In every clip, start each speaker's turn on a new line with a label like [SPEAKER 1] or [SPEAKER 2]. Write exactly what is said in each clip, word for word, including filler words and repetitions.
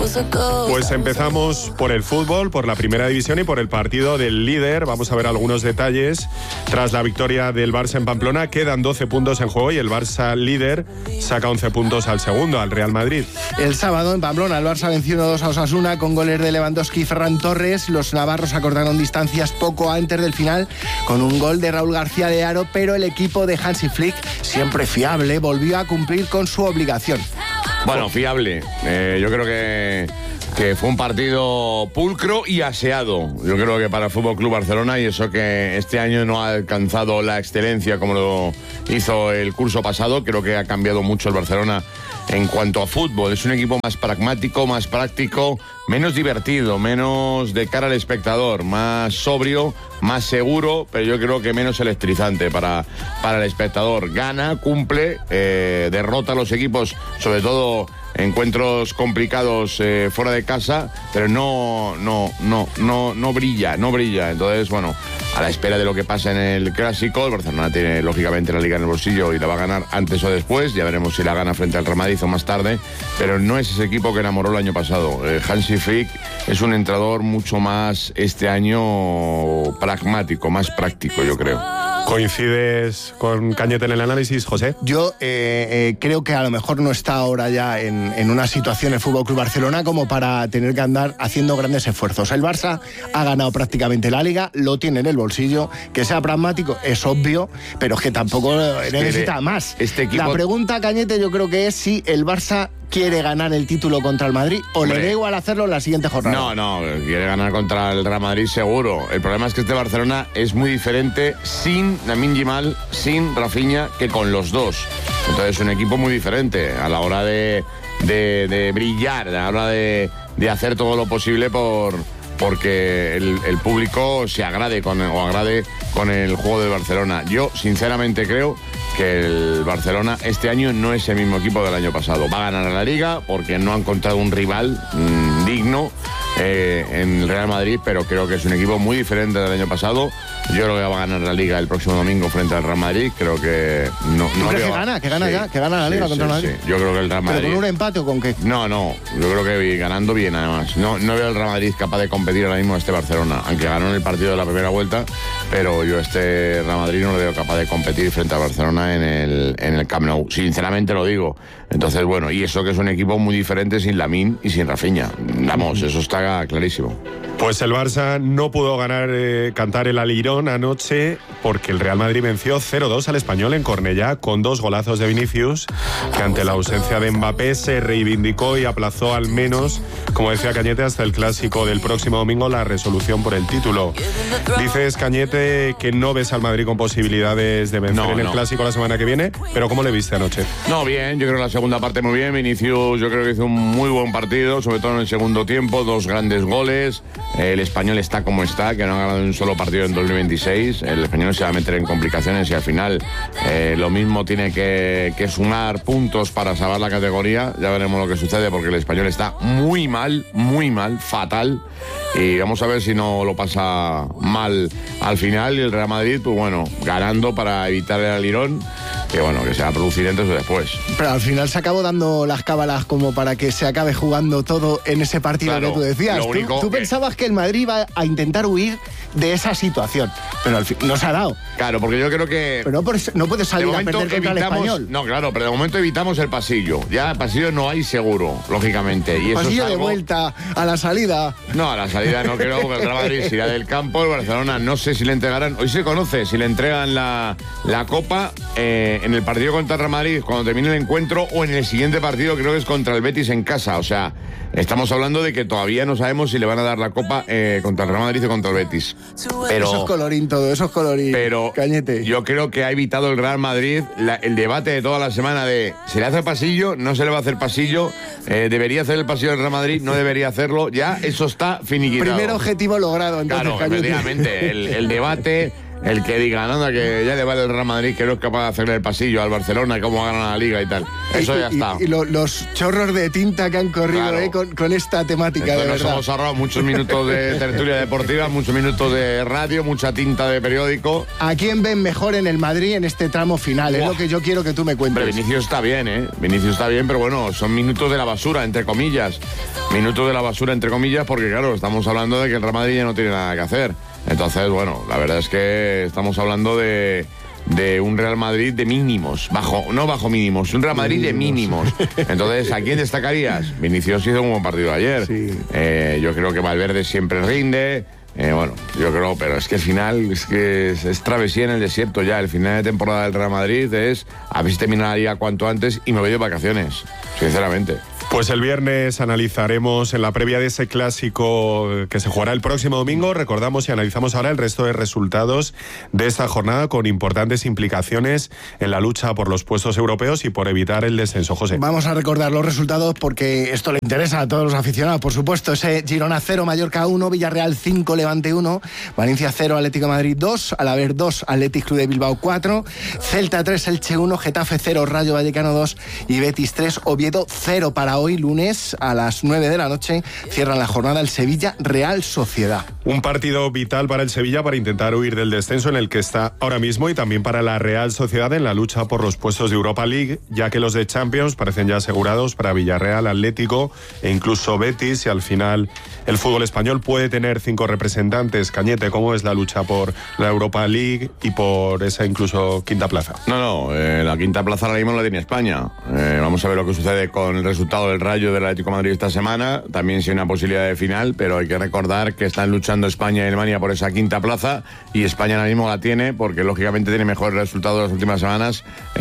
[SPEAKER 1] Pues empezamos por el fútbol, por la primera división y por el partido del líder. Vamos a ver algunos detalles. Tras la victoria del Barça en Pamplona, quedan doce puntos en juego y el Barça líder saca once puntos al segundo, al Real Madrid.
[SPEAKER 2] El sábado en Pamplona, el Barça venció uno dos a Osasuna con goles de Lewandowski y Ferran Torres. Los navarros acortaron distancias poco antes del final con un gol de Raúl García de Haro, pero el equipo de Hansi Flick, siempre fiable, volvió a cumplir con su obligación.
[SPEAKER 3] Bueno, fiable. Eh, yo creo que, que fue un partido pulcro y aseado. Yo creo que para el F C Barcelona, y eso que este año no ha alcanzado la excelencia como lo hizo el curso pasado, creo que ha cambiado mucho el Barcelona en cuanto a fútbol. Es un equipo más pragmático, más práctico, menos divertido, menos de cara al espectador, más sobrio, más seguro, pero yo creo que menos electrizante para, para el espectador. Gana, cumple, eh, derrota a los equipos, sobre todo encuentros complicados eh, fuera de casa, pero no, no, no, no, no brilla, no brilla. Entonces, bueno, a la espera de lo que pasa en el Clásico, el Barcelona tiene lógicamente la Liga en el bolsillo y la va a ganar antes o después. Ya veremos si la gana frente al Real Madrid o más tarde, pero no es ese equipo que enamoró el año pasado. Eh, Hansi Flick es un entrenador mucho más este año pragmático, más práctico, yo creo.
[SPEAKER 1] ¿Coincides con Cañete en el análisis, José?
[SPEAKER 2] Yo eh, eh, creo que a lo mejor no está ahora ya en, en una situación el F C Barcelona como para tener que andar haciendo grandes esfuerzos. El Barça ha ganado prácticamente la Liga, lo tiene en el bolsillo. Que sea pragmático es obvio, pero es que tampoco necesita más.
[SPEAKER 3] Este equipo...
[SPEAKER 2] La pregunta, Cañete, yo creo que es si el Barça quiere ganar el título contra el Madrid o Hombre. le da igual hacerlo en la siguiente jornada.
[SPEAKER 3] No, no, quiere ganar contra el Real Madrid seguro. El problema es que este Barcelona es muy diferente sin Lamine Yamal, sin Rafinha, que con los dos. Entonces es un equipo muy diferente a la hora de, de, de brillar, a la hora de, de hacer todo lo posible por... porque el, el público se agrade con, o agrade con el juego del Barcelona. Yo, sinceramente, creo que el Barcelona este año no es el mismo equipo del año pasado. Va a ganar la Liga porque no ha encontrado un rival mmm, digno eh, en el Real Madrid, pero creo que es un equipo muy diferente del año pasado. Yo creo que va a ganar la Liga el próximo domingo frente al Real Madrid. Creo que no,
[SPEAKER 2] ¿Tú
[SPEAKER 3] no
[SPEAKER 2] crees
[SPEAKER 3] veo...
[SPEAKER 2] que gana? ¿Que gana
[SPEAKER 3] sí,
[SPEAKER 2] ya? ¿Que gana la Liga
[SPEAKER 3] sí,
[SPEAKER 2] contra el
[SPEAKER 3] sí,
[SPEAKER 2] Madrid?
[SPEAKER 3] Sí. Yo creo que el Real Madrid...
[SPEAKER 2] ¿Pero con un empate o con qué?
[SPEAKER 3] No, no. Yo creo que ganando bien, además. No, no veo al Real Madrid capaz de competir ahora mismo a este Barcelona, aunque ganó en el partido de la primera vuelta, pero yo este Real Madrid no lo veo capaz de competir frente a Barcelona en el, en el Camp Nou. Sinceramente lo digo. Entonces, bueno, y eso que es un equipo muy diferente sin Lamine y sin Rafinha. Vamos, eso está clarísimo.
[SPEAKER 1] Pues el Barça no pudo ganar, eh, cantar el alirón anoche porque el Real Madrid venció cero dos al Español en Cornellá con dos golazos de Vinicius, que ante la ausencia de Mbappé se reivindicó y aplazó al menos, como decía Cañete, hasta el Clásico del próximo domingo la resolución por el título. Dices, Cañete, que no ves al Madrid con posibilidades de vencer
[SPEAKER 3] no,
[SPEAKER 1] en el
[SPEAKER 3] no.
[SPEAKER 1] Clásico la semana que viene, pero ¿cómo le viste anoche?
[SPEAKER 3] No, bien, yo creo que la segunda parte muy bien. Vinicius yo creo que hizo un muy buen partido, sobre todo en el segundo tiempo, dos grandes goles. El Español está como está, que no ha ganado un solo partido en dos mil veintiséis. El Español se va a meter en complicaciones y al final eh, lo mismo tiene que, que sumar puntos para salvar la categoría. Ya veremos lo que sucede porque el Español está muy mal, muy mal, fatal. Y vamos a ver si no lo pasa mal al final. Y el Real Madrid, pues bueno, ganando para evitar el alirón, que bueno, que se va a producir antes o después.
[SPEAKER 2] Pero al final se acabó dando las cábalas como para que se acabe jugando todo en ese partido, claro, que tú decías. Tú, tú que... pensabas que el Madrid iba a intentar huir de esa situación, pero al fin no se ha dado.
[SPEAKER 3] Claro, porque yo creo que...
[SPEAKER 2] Pero no, puedes, no puedes salir a perder contra evitamos, el Español.
[SPEAKER 3] No, claro, pero de momento evitamos el pasillo. Ya el pasillo no hay seguro, lógicamente. Y
[SPEAKER 2] el
[SPEAKER 3] eso
[SPEAKER 2] pasillo
[SPEAKER 3] es algo...
[SPEAKER 2] de vuelta a la salida.
[SPEAKER 3] No, a la salida no creo, porque el Real Madrid se irá del campo. El Barcelona no sé si le entregarán... Hoy se conoce si le entregan la, la Copa eh, en el partido contra el Real Madrid cuando termine el encuentro o en el siguiente partido, creo que es contra el Betis en casa. O sea, estamos hablando de que todavía no sabemos si le van a dar la Copa eh, contra el Real Madrid o contra el Betis. Pero,
[SPEAKER 2] eso es colorín todo, eso es colorín.
[SPEAKER 3] Pero
[SPEAKER 2] Cañete.
[SPEAKER 3] Yo creo que ha evitado el Real Madrid la, el debate de toda la semana de ¿se le hace pasillo? ¿No se le va a hacer pasillo? Eh, ¿Debería hacer el pasillo del Real Madrid? ¿No debería hacerlo? Ya eso está finiquitado.
[SPEAKER 2] Primer objetivo logrado, entonces,
[SPEAKER 3] claro,
[SPEAKER 2] Cañete.
[SPEAKER 3] efectivamente. El, el debate el que diga, nada, que ya le vale el Real Madrid, que no es capaz de hacerle el pasillo al Barcelona, cómo va a ganar la Liga y tal. Eso
[SPEAKER 2] y,
[SPEAKER 3] ya está.
[SPEAKER 2] Y, y lo, los chorros de tinta que han corrido claro. eh, con, con esta temática,
[SPEAKER 3] Entonces
[SPEAKER 2] de
[SPEAKER 3] nos
[SPEAKER 2] verdad.
[SPEAKER 3] hemos ahorrado muchos minutos de tertulia deportiva, muchos minutos de radio, mucha tinta de periódico.
[SPEAKER 2] ¿A quién ven mejor en el Madrid en este tramo final? Wow. Es lo que yo quiero que tú me cuentes.
[SPEAKER 3] Pero Vinicius está bien, ¿eh? Vinicius está bien, pero bueno, son minutos de la basura, entre comillas. Minutos de la basura, entre comillas, porque claro, estamos hablando de que el Real Madrid ya no tiene nada que hacer. Entonces, bueno, la verdad es que estamos hablando de... de un Real Madrid de mínimos, bajo, no bajo mínimos, un Real Madrid de mínimos. Entonces, ¿a quién destacarías? Vinicius hizo un buen partido ayer.
[SPEAKER 2] Sí.
[SPEAKER 3] Eh, yo creo que Valverde siempre rinde. Eh, bueno, yo creo, pero es que el final es que es, es travesía en el desierto ya. El final de temporada del Real Madrid es a ver si termina la Liga cuanto antes y me voy de vacaciones, sinceramente.
[SPEAKER 1] Pues el viernes analizaremos en la previa de ese clásico que se jugará el próximo domingo. Recordamos y analizamos ahora el resto de resultados de esta jornada con importantes implicaciones en la lucha por los puestos europeos y por evitar el descenso. José.
[SPEAKER 2] Vamos a recordar los resultados porque esto le interesa a todos los aficionados, por supuesto. Ese Girona cero, Mallorca uno, Villarreal cinco, Levante uno, Valencia cero, Atlético de Madrid dos, Alavés dos, Athletic Club de Bilbao cuatro, Celta tres, Elche uno, Getafe cero, Rayo Vallecano dos y Betis tres, Oviedo cero. Para hoy, lunes, a las nueve de la noche, cierran la jornada el Sevilla Real Sociedad.
[SPEAKER 1] Un partido vital para el Sevilla para intentar huir del descenso en el que está ahora mismo y también para la Real Sociedad en la lucha por los puestos de Europa League, ya que los de Champions parecen ya asegurados para Villarreal, Atlético e incluso Betis, y al final el fútbol español puede tener cinco representantes. Cañete, ¿cómo es la lucha por la Europa League y por esa incluso quinta plaza?
[SPEAKER 3] No, no, eh, la quinta plaza ahora mismo la tiene España. Eh, vamos a ver lo que sucede con el resultado del Rayo del Atlético de Madrid esta semana. También sí hay una posibilidad de final, pero hay que recordar que están luchando España y Alemania por esa quinta plaza, y España ahora mismo la tiene porque lógicamente tiene mejores resultados las últimas semanas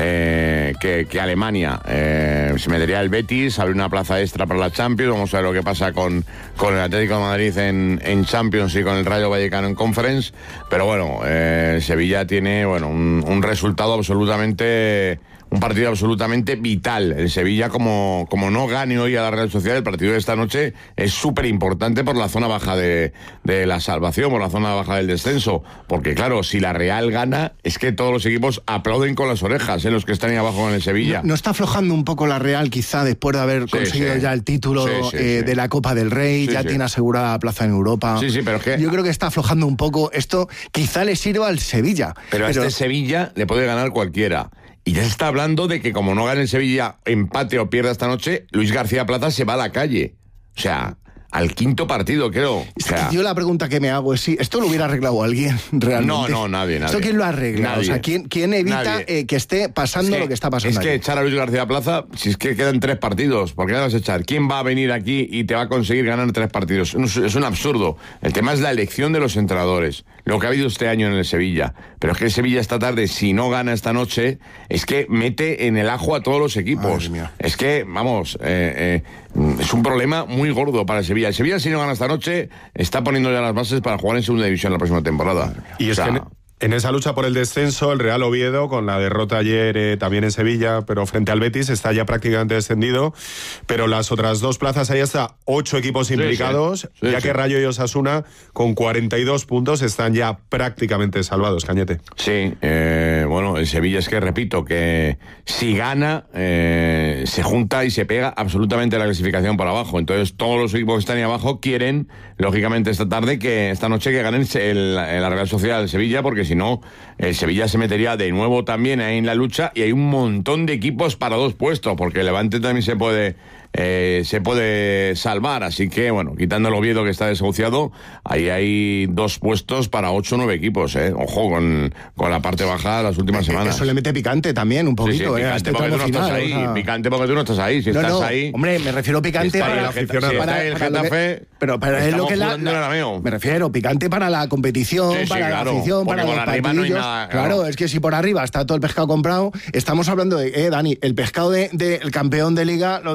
[SPEAKER 3] eh, que, que Alemania. Eh, se metería el Betis, abre una plaza extra para la Champions. Vamos a ver lo que pasa con, con el Atlético de Madrid en, en Champions y con el Rayo Vallecano en Conference. Pero bueno, eh, Sevilla tiene bueno un, un resultado absolutamente... un partido absolutamente vital. El Sevilla, como, como no gane hoy a la Real Sociedad, el partido de esta noche es súper importante por la zona baja de, de la salvación, por la zona baja del descenso. Porque claro, si la Real gana, es que todos los equipos aplauden con las orejas, ¿eh? Los que están ahí abajo en el Sevilla.
[SPEAKER 2] ¿No, no está aflojando un poco la Real quizá después de haber sí, conseguido sí. ya el título sí, sí, eh, sí. de la Copa del Rey? Sí, ya sí. tiene asegurada plaza en Europa.
[SPEAKER 3] Sí, sí, pero es que...
[SPEAKER 2] Yo creo que está aflojando un poco. Esto quizá le sirva al Sevilla.
[SPEAKER 3] Pero a pero... este Sevilla le puede ganar cualquiera. Y ya se está hablando de que como no gane el Sevilla, empate o pierda esta noche, Luis García Plaza se va a la calle. O sea, al quinto partido, creo. O
[SPEAKER 2] es
[SPEAKER 3] sea,
[SPEAKER 2] que yo la pregunta que me hago es si esto lo hubiera arreglado alguien realmente.
[SPEAKER 3] No, no, nadie, nadie.
[SPEAKER 2] ¿Esto quién lo arregla?
[SPEAKER 3] Nadie.
[SPEAKER 2] O sea, ¿quién, quién evita eh, que esté pasando es que, lo que está pasando?
[SPEAKER 3] Es que
[SPEAKER 2] aquí?
[SPEAKER 3] echar a Luis García Plaza, si es que quedan tres partidos, ¿por qué le vas a echar? ¿Quién va a venir aquí y te va a conseguir ganar tres partidos? Es un absurdo. El tema es la elección de los entrenadores, lo que ha habido este año en el Sevilla. Pero es que el Sevilla esta tarde, si no gana esta noche, es que mete en el ajo a todos los equipos. Es que, vamos, eh, eh, es un problema muy gordo para el Sevilla. El Sevilla, si no gana esta noche, está poniendo ya las bases para jugar en segunda división la próxima temporada.
[SPEAKER 1] Y es o sea, que... En esa lucha por el descenso, el Real Oviedo, con la derrota ayer eh, también en Sevilla, pero frente al Betis, está ya prácticamente descendido. Pero las otras dos plazas, ahí hasta ocho equipos implicados, sí, sí. Sí, ya sí. que Rayo y Osasuna, con cuarenta y dos puntos, están ya prácticamente salvados, Cañete.
[SPEAKER 3] Sí, eh, bueno, el Sevilla es que, repito, que si gana, eh, se junta y se pega absolutamente la clasificación para abajo. Entonces, todos los equipos que están ahí abajo quieren, lógicamente, esta tarde, que esta noche, que ganen el, la Real Sociedad del Sevilla, porque si no, el Sevilla se metería de nuevo también ahí en la lucha, y hay un montón de equipos para dos puestos, porque el Levante también se puede eh, se puede salvar, así que bueno, quitando el Oviedo que está desahuciado, ahí hay dos puestos para ocho o nueve equipos, eh. Ojo con, con la parte baja las últimas semanas.
[SPEAKER 2] Eso le mete picante también un poquito,
[SPEAKER 3] sí, sí,
[SPEAKER 2] eh,
[SPEAKER 3] picante,
[SPEAKER 2] este
[SPEAKER 3] porque tú no
[SPEAKER 2] final,
[SPEAKER 3] estás ahí,
[SPEAKER 2] o sea...
[SPEAKER 3] picante porque tú no estás ahí, si no, estás
[SPEAKER 2] no,
[SPEAKER 3] ahí...
[SPEAKER 2] Hombre, me refiero picante
[SPEAKER 3] si
[SPEAKER 2] para...
[SPEAKER 3] El aficionado, si para, está para, el Getafe,
[SPEAKER 2] que, pero para es lo que la, la me refiero, picante para la competición, sí, para sí, claro, la afición, para los partidillos. No hay nada, claro. claro, es que si por arriba está todo el pescado comprado, estamos hablando de, eh, Dani, el pescado del de, de, el campeón de liga lo tenemos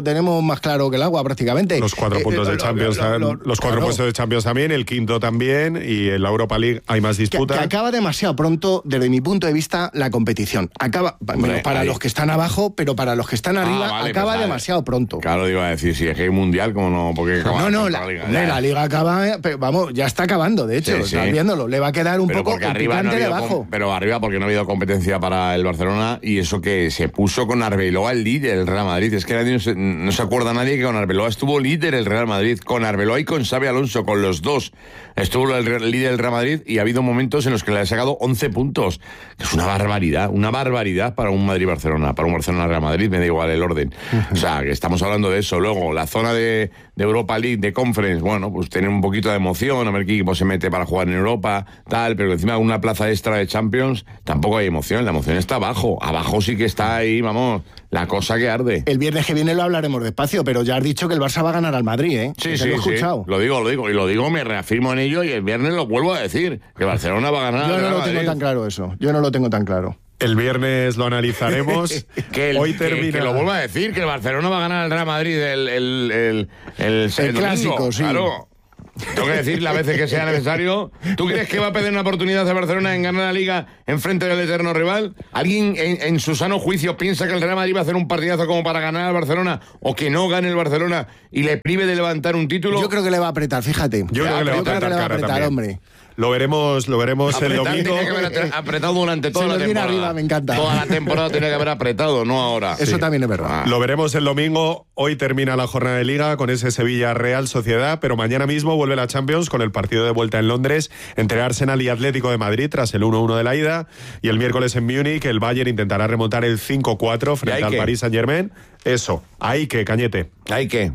[SPEAKER 2] más claro que el agua prácticamente.
[SPEAKER 1] Los cuatro
[SPEAKER 2] Eh,
[SPEAKER 1] puntos
[SPEAKER 2] eh,
[SPEAKER 1] de
[SPEAKER 2] lo-
[SPEAKER 1] Champions,
[SPEAKER 2] lo- lo-
[SPEAKER 1] los cuatro
[SPEAKER 2] claro.
[SPEAKER 1] puestos de Champions también, el quinto también, y en la Europa League hay más
[SPEAKER 2] Que,
[SPEAKER 1] disputa.
[SPEAKER 2] que acaba demasiado pronto, desde mi punto de vista, la competición. Acaba,
[SPEAKER 3] Hombre,
[SPEAKER 2] menos para
[SPEAKER 3] ahí.
[SPEAKER 2] los que están abajo, pero para los que están
[SPEAKER 3] Ah,
[SPEAKER 2] arriba,
[SPEAKER 3] vale,
[SPEAKER 2] acaba
[SPEAKER 3] pues,
[SPEAKER 2] demasiado pronto.
[SPEAKER 3] Claro, digo a decir, si es que hay mundial, como no, porque acaba
[SPEAKER 2] No, no,
[SPEAKER 3] con
[SPEAKER 2] la,
[SPEAKER 3] liga,
[SPEAKER 2] hombre,
[SPEAKER 3] ya.
[SPEAKER 2] la liga acaba, pero vamos, ya está acabando, de hecho,
[SPEAKER 3] Sí,
[SPEAKER 2] estás
[SPEAKER 3] sí.
[SPEAKER 2] viéndolo, le va a quedar un
[SPEAKER 3] Pero
[SPEAKER 2] poco
[SPEAKER 3] porque
[SPEAKER 2] el
[SPEAKER 3] arriba no ha
[SPEAKER 2] picante
[SPEAKER 3] habido
[SPEAKER 2] debajo.
[SPEAKER 3] com- pero arriba porque no ha habido competencia para el Barcelona, y eso que se puso con Arbeloa el líder el Real Madrid. Es que nadie no se, no se acuerda nadie que con Arbeloa estuvo líder el Real Madrid, con Arbeloa y con Xabi Alonso, con los dos estuvo el, el líder del Real Madrid, y ha habido momentos en los que le ha sacado once puntos, que es una barbaridad, una barbaridad para un Madrid-Barcelona, para un Barcelona-Real Madrid, me da igual el orden. O sea, que estamos hablando de eso. Luego, la zona de, de Europa League, de Conference, bueno, pues tener un poquito de emoción, a ver qué equipo se mete para jugar en Europa, tal, pero encima una plaza extra de Champions, tampoco hay emoción, la emoción está abajo. Abajo sí que está ahí, vamos, la cosa que arde.
[SPEAKER 2] El viernes que viene lo hablaremos despacio, pero ya has dicho que el Barça va a ganar al Madrid, ¿eh?
[SPEAKER 3] Sí,
[SPEAKER 2] Que
[SPEAKER 3] sí,
[SPEAKER 2] lo he
[SPEAKER 3] sí.
[SPEAKER 2] escuchado.
[SPEAKER 3] Lo digo, lo digo. Y lo digo, me reafirmo en ello, y el viernes lo vuelvo a decir, que Barcelona va a ganar.
[SPEAKER 2] Yo
[SPEAKER 3] al
[SPEAKER 2] no
[SPEAKER 3] Real
[SPEAKER 2] lo tengo
[SPEAKER 3] Madrid.
[SPEAKER 2] tan claro eso, yo no lo tengo tan claro.
[SPEAKER 1] El viernes lo analizaremos.
[SPEAKER 3] Que el-
[SPEAKER 1] Hoy
[SPEAKER 3] que-
[SPEAKER 1] termina.
[SPEAKER 3] Que, lo vuelvo a decir, que el Barcelona va a ganar al Real Madrid el, el, el, el,
[SPEAKER 2] El
[SPEAKER 3] domingo,
[SPEAKER 2] clásico, sí.
[SPEAKER 3] Claro. Tengo que decir las veces que sea necesario. ¿Tú crees que va a pedir una oportunidad a Barcelona en ganar la Liga en frente del eterno rival? ¿Alguien en, en su sano juicio piensa que el Real Madrid va a hacer un partidazo como para ganar al Barcelona, o que no gane el Barcelona y le prive de levantar un título?
[SPEAKER 2] Yo creo que le va a apretar, fíjate.
[SPEAKER 1] Yo creo que le va a
[SPEAKER 2] creo
[SPEAKER 1] apretar
[SPEAKER 2] le va a
[SPEAKER 1] cara
[SPEAKER 2] apretar,
[SPEAKER 1] también.
[SPEAKER 2] hombre.
[SPEAKER 1] Lo veremos, lo veremos el
[SPEAKER 3] Apretar
[SPEAKER 1] domingo.
[SPEAKER 3] tenía que haber atre- apretado durante toda
[SPEAKER 2] Se
[SPEAKER 3] la
[SPEAKER 2] nos viene
[SPEAKER 3] temporada.
[SPEAKER 2] arriba, me encanta.
[SPEAKER 3] Toda la temporada tenía que haber apretado, no ahora.
[SPEAKER 2] Eso también es verdad.
[SPEAKER 3] Ah.
[SPEAKER 1] Lo veremos el domingo. Hoy termina la jornada de Liga con ese Sevilla Real Sociedad, pero mañana mismo vuelve la Champions con el partido de vuelta en Londres entre Arsenal y Atlético de Madrid tras el uno uno de la ida, y el miércoles en Múnich el Bayern intentará remontar el cinco cuatro frente
[SPEAKER 3] ¿Y ahí
[SPEAKER 1] al
[SPEAKER 3] qué?
[SPEAKER 1] Paris Saint-Germain. Eso, ahí que Cañete.
[SPEAKER 3] ¿Hay qué?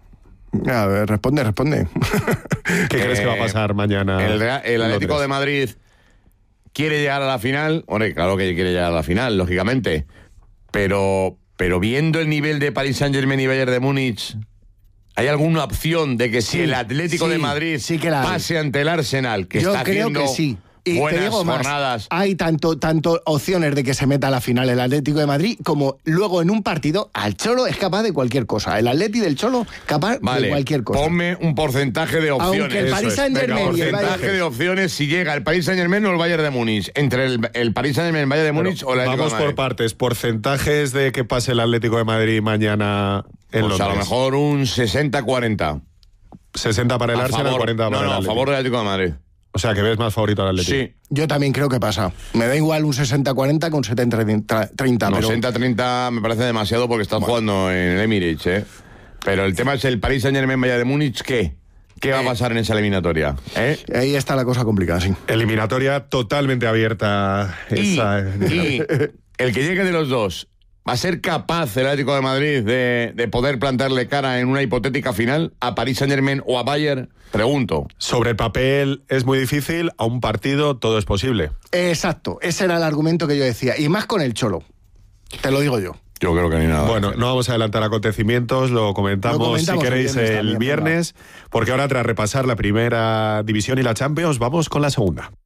[SPEAKER 2] A ver, responde, responde.
[SPEAKER 1] ¿Qué crees que va a
[SPEAKER 3] Eh,
[SPEAKER 1] pasar mañana?
[SPEAKER 3] El, Real- el
[SPEAKER 1] en
[SPEAKER 3] Atlético
[SPEAKER 1] Londres?
[SPEAKER 3] de Madrid quiere llegar a la final. Hombre, claro que quiere llegar a la final, lógicamente. Pero, pero viendo el nivel de Paris Saint-Germain y Bayern de Múnich, ¿hay alguna opción de que si
[SPEAKER 2] Sí,
[SPEAKER 3] el Atlético
[SPEAKER 2] sí,
[SPEAKER 3] de Madrid
[SPEAKER 2] sí que la hay.
[SPEAKER 3] pase ante el Arsenal, que
[SPEAKER 2] Yo
[SPEAKER 3] está
[SPEAKER 2] creo
[SPEAKER 3] haciendo
[SPEAKER 2] que sí. Y
[SPEAKER 3] buenas
[SPEAKER 2] te digo más,
[SPEAKER 3] jornadas?
[SPEAKER 2] hay tanto, tanto opciones de que se meta a la final el Atlético de Madrid, como luego en un partido al Cholo es capaz de cualquier cosa. El Atleti del Cholo capaz
[SPEAKER 3] Vale,
[SPEAKER 2] de cualquier cosa.
[SPEAKER 3] ponme un porcentaje de opciones.
[SPEAKER 2] Aunque el
[SPEAKER 1] Eso
[SPEAKER 2] Paris
[SPEAKER 1] es.
[SPEAKER 2] Saint-Germain
[SPEAKER 1] Venga,
[SPEAKER 2] y el
[SPEAKER 3] Porcentaje
[SPEAKER 2] Bayern...
[SPEAKER 3] de opciones si llega el Paris Saint-Germain o el Bayern de Múnich. Entre el, el Paris Saint-Germain, el Bayern de Múnich o el Atlético
[SPEAKER 1] Vamos
[SPEAKER 3] de
[SPEAKER 1] por
[SPEAKER 3] Madrid.
[SPEAKER 1] partes. Porcentajes de que pase el Atlético de Madrid mañana en
[SPEAKER 3] Pues
[SPEAKER 1] Londres.
[SPEAKER 3] a lo mejor un sesenta cuarenta.
[SPEAKER 1] sesenta para el
[SPEAKER 3] A
[SPEAKER 1] Arsenal,
[SPEAKER 3] favor.
[SPEAKER 1] cuarenta para
[SPEAKER 3] no,
[SPEAKER 1] el
[SPEAKER 3] no, a
[SPEAKER 1] Atlético.
[SPEAKER 3] favor del Atlético de Madrid.
[SPEAKER 1] O sea, que ves más favorito al Atlético.
[SPEAKER 3] Sí.
[SPEAKER 2] Yo también creo que pasa. Me da igual un sesenta cuarenta que un setenta treinta.
[SPEAKER 3] No,
[SPEAKER 2] pero...
[SPEAKER 3] sesenta treinta me parece demasiado porque estás jugando en el Emirates, ¿eh? Pero el tema es el Paris Saint-Germain Bayern de Múnich, ¿qué? ¿Qué va a pasar en esa eliminatoria? ¿Eh?
[SPEAKER 2] Ahí está la cosa complicada, sí.
[SPEAKER 1] Eliminatoria totalmente abierta.
[SPEAKER 3] Y,
[SPEAKER 1] Esa,
[SPEAKER 3] y el que llegue de los dos, ¿va a ser capaz el Atlético de Madrid de, de poder plantarle cara en una hipotética final a Paris Saint-Germain o a Bayern? Pregunto.
[SPEAKER 1] Sobre el papel es muy difícil, a un partido todo es posible.
[SPEAKER 2] Exacto, ese era el argumento que yo decía. Y más con el Cholo. Te lo digo yo.
[SPEAKER 3] Yo creo que ni nada.
[SPEAKER 1] Bueno, no vamos a adelantar acontecimientos, lo comentamos,
[SPEAKER 2] Lo comentamos
[SPEAKER 1] si
[SPEAKER 2] el
[SPEAKER 1] queréis
[SPEAKER 2] viernes
[SPEAKER 1] el
[SPEAKER 2] también,
[SPEAKER 1] viernes, porque ahora tras repasar la primera división y la Champions, vamos con la segunda.